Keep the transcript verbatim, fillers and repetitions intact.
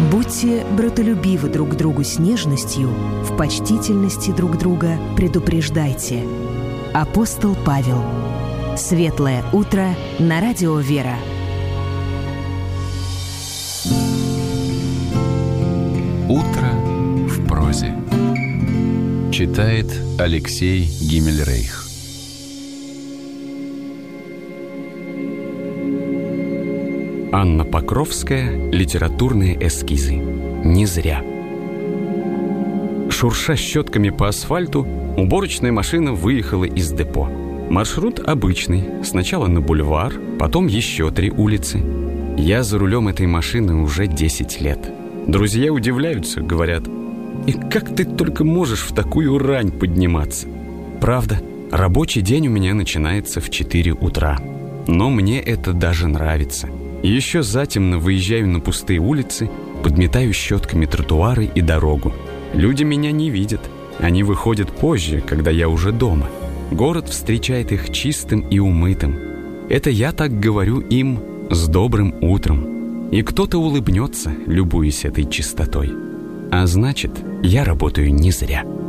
Будьте братолюбивы друг к другу с нежностью, в почтительности друг друга предупреждайте. Апостол Павел. Светлое утро на радио «Вера». Утро в прозе. Читает Алексей Гиммельрейх. Анна Покровская. Литературные эскизы. Не зря. Шурша щетками по асфальту, уборочная машина выехала из депо. Маршрут обычный. Сначала на бульвар, потом еще три улицы. Я за рулем этой машины уже десять лет. Друзья удивляются, говорят: «И как ты только можешь в такую рань подниматься?» Правда, рабочий день у меня начинается в четыре утра. Но мне это даже нравится. Еще затемно выезжаю на пустые улицы, подметаю щетками тротуары и дорогу. Люди меня не видят. Они выходят позже, когда я уже дома. Город встречает их чистым и умытым. Это я так говорю им с добрым утром. И кто-то улыбнется, любуясь этой чистотой. А значит, я работаю не зря.